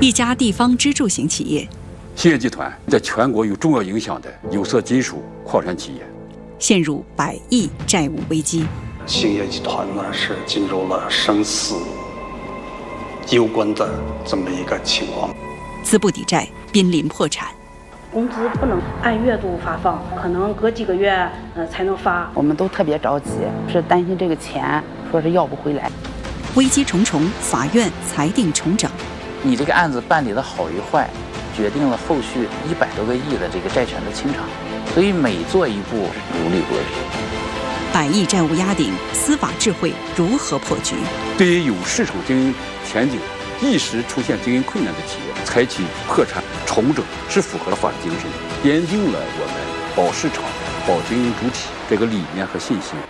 一家地方支柱型企业。 兴业集团在全国有重要影响的有色金属矿产企业， 陷入100亿债务危机。 兴业集团呢是进入了生死攸关的这么一个情况， 资不抵债，濒临破产。 工资不能按月度发放，可能隔几个月才能发。 我们都特别着急，是担心这个钱说是要不回来。 危机重重，法院裁定重整。 你这个案子办理的好与坏，决定了后续100多个亿的这个债权的清偿，所以每做一步如履薄冰。 100亿债务压顶，司法智慧如何破局？ 对于有市场经营前景、一时出现经营困难的企业，采取破产重整是符合了法治精神，奠定了我们保市场、保经营主体这个理念和信心。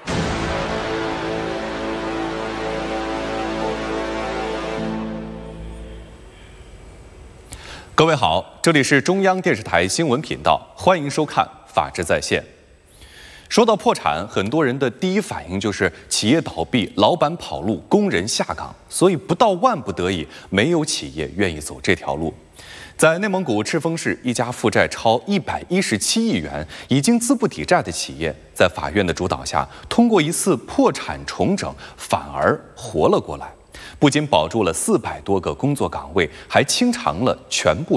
各位好，这里是中央电视台新闻频道，欢迎收看《法治在线》。说到破产，很多人的第一反应就是企业倒闭、老板跑路、工人下岗，所以不到万不得已，没有企业愿意走这条路。在内蒙古赤峰市，一家负债超117亿元、已经资不抵债的企业，在法院的主导下，通过一次破产重整，反而活了过来。不仅保住了400多个工作岗位，还清偿了全部